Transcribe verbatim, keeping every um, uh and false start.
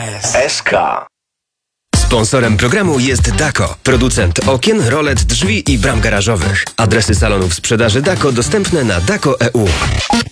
S K. Sponsorem programu jest Dako, producent okien, rolet, drzwi i bram garażowych. Adresy salonów sprzedaży Dako dostępne na dako kropka e u.